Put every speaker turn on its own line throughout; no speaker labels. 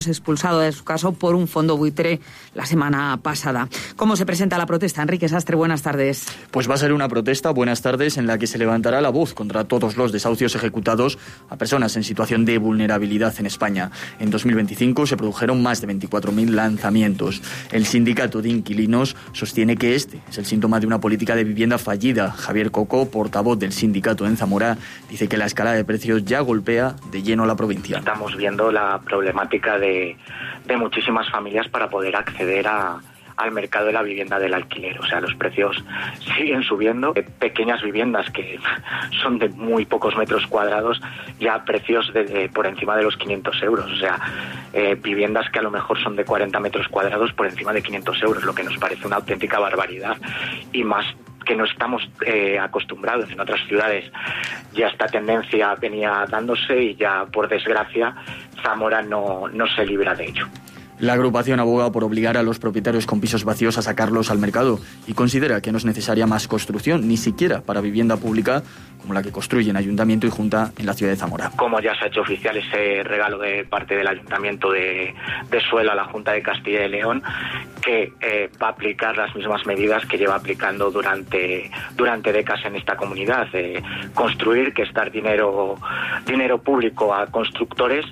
expulsado de su caso por un fondo buitre la semana pasada. ¿Cómo se presenta la protesta? Enrique Sastre, buenas tardes.
Pues va a ser una protesta, buenas tardes, en la que se levantará la voz contra todos los desahucios ejecutados a personas en situación de vulnerabilidad en España. En 2025 se produjeron más de 24.000 lanzamientos. El sindicato de inquilinos sostiene que este es el síntoma de una política de vivienda fallida. Javier Coco, portavoz del sindicato en Zamora, dice que la escalada de precios ya golpea de lleno a la provincia.
Estamos viendo la problemática de muchísimas familias para poder acceder al mercado de la vivienda del alquiler. O sea, los precios siguen subiendo. Pequeñas viviendas que son de muy pocos metros cuadrados, ya precios por encima de los 500 euros. O sea, viviendas que a lo mejor son de 40 metros cuadrados por encima de 500 euros, lo que nos parece una auténtica barbaridad. Y más que no estamos acostumbrados. En otras ciudades ya esta tendencia venía dándose y ya, por desgracia, Zamora no se libra de ello.
La agrupación aboga por obligar a los propietarios con pisos vacíos a sacarlos al mercado y considera que no es necesaria más construcción, ni siquiera para vivienda pública como la que construyen Ayuntamiento y Junta en la ciudad de Zamora.
Como ya se ha hecho oficial ese regalo de parte del Ayuntamiento de suelo a la Junta de Castilla y León, que va a aplicar las mismas medidas que lleva aplicando durante décadas en esta comunidad, construir, que es dar dinero público a constructores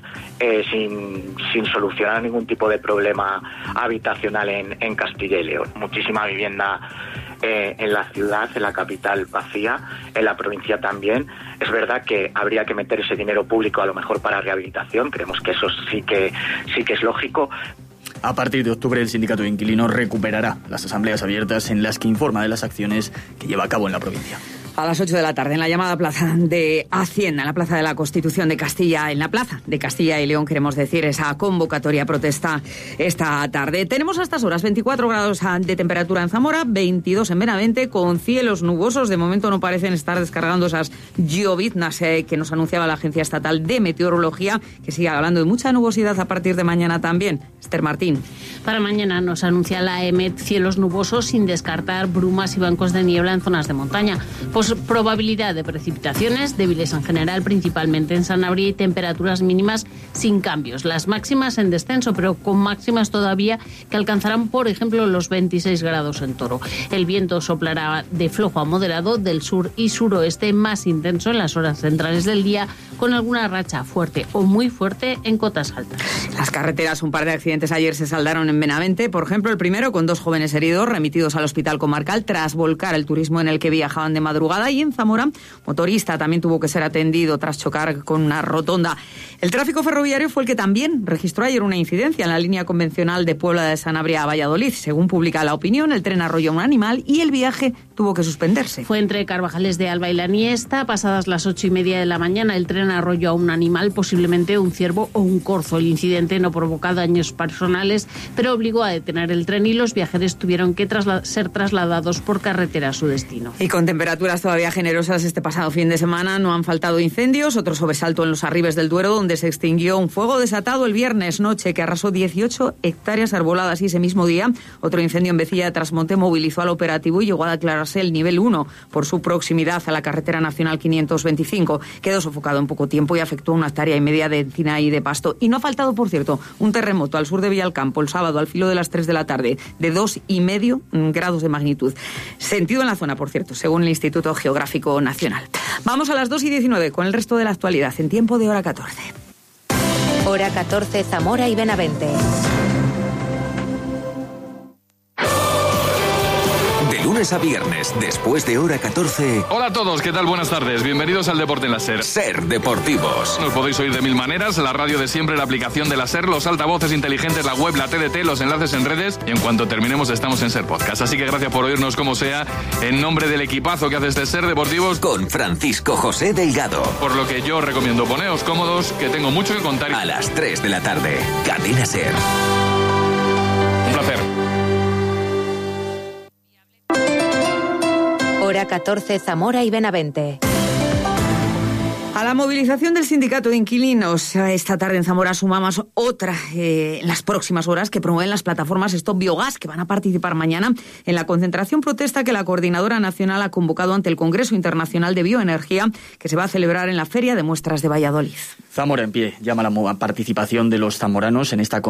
sin solucionar ningún tipo de problema habitacional en Castilla y León. Muchísima vivienda en la ciudad, en la capital, vacía, en la provincia también. Es verdad que habría que meter ese dinero público a lo mejor para rehabilitación, creemos que eso sí que es lógico.
A partir de octubre, el sindicato de inquilinos recuperará las asambleas abiertas en las que informa de las acciones que lleva a cabo en la provincia.
A las 8 de la tarde, en la llamada Plaza de Hacienda, en la Plaza de la Constitución de Castilla, en la Plaza de Castilla y León, queremos decir, esa convocatoria protesta esta tarde. Tenemos a estas horas 24 grados de temperatura en Zamora, 22 en Benavente, con cielos nubosos. De momento no parecen estar descargando esas lloviznas que nos anunciaba la Agencia Estatal de Meteorología, que sigue hablando de mucha nubosidad a partir de mañana también. Esther Martín.
Para mañana nos anuncia la EMET cielos nubosos sin descartar brumas y bancos de niebla en zonas de montaña. Probabilidad de precipitaciones débiles en general, principalmente en Sanabria, y temperaturas mínimas sin cambios. Las máximas en descenso, pero con máximas todavía que alcanzarán, por ejemplo, los 26 grados en Toro. El viento soplará de flojo a moderado del sur y suroeste, más intenso en las horas centrales del día, con alguna racha fuerte o muy fuerte en cotas altas.
Las carreteras, un par de accidentes ayer se saldaron en Benavente. Por ejemplo, el primero con 2 jóvenes heridos remitidos al hospital comarcal tras volcar el turismo en el que viajaban de madrugada. Y en Zamora, motorista también tuvo que ser atendido tras chocar con una rotonda. El tráfico ferroviario fue el que también registró ayer una incidencia en la línea convencional de Puebla de Sanabria a Valladolid. Según publica La Opinión, el tren arrolló a un animal y el viaje tuvo que suspenderse.
Fue entre Carvajales de Alba y La Niesta. Pasadas las 8:30 de la mañana, el tren arrolló a un animal, posiblemente un ciervo o un corzo. El incidente no provocó daños personales, pero obligó a detener el tren y los viajeros tuvieron que ser trasladados por carretera a su destino.
Y con temperaturas todavía generosas este pasado fin de semana, no han faltado incendios. Otro sobresalto en los Arribes del Duero, donde se extinguió un fuego desatado el viernes noche que arrasó 18 hectáreas arboladas, y ese mismo día otro incendio en Vecilla de Trasmonte movilizó al operativo y llegó a declararse el nivel 1 por su proximidad a la carretera nacional 525. Quedó sofocado en poco tiempo y afectó a 1,5 hectáreas de encina y de pasto. Y no ha faltado, por cierto, un terremoto al sur de Villalcampo el sábado al filo de las 3 de la tarde de 2,5 grados de magnitud. Sentido en la zona, por cierto, según el Instituto Geográfico Nacional. Vamos a las 2:19 con el resto de la actualidad en tiempo de Hora 14.
Hora 14, Zamora y Benavente.
De lunes a viernes, después de Hora 14.
Hola a todos, ¿qué tal? Buenas tardes. Bienvenidos al Deporte en la SER.
SER Deportivos.
Nos podéis oír de 1000 maneras: la radio de siempre, la aplicación de la SER, los altavoces inteligentes, la web, la TDT, los enlaces en redes, y en cuanto terminemos estamos en SER Podcast. Así que gracias por oírnos como sea, en nombre del equipazo que hace este SER Deportivos,
con Francisco José Delgado.
Por lo que yo recomiendo poneos cómodos, que tengo mucho que contar.
A las 3 de la tarde, Cadena SER.
Un placer.
Hora 14, Zamora y Benavente.
A la movilización del sindicato de inquilinos esta tarde en Zamora sumamos otra en las próximas horas que promueven las plataformas Stop Biogás, que van a participar mañana en la concentración protesta que la Coordinadora Nacional ha convocado ante el Congreso Internacional de Bioenergía, que se va a celebrar en la Feria de Muestras de Valladolid.
Zamora en pie llama a la participación de los zamoranos en esta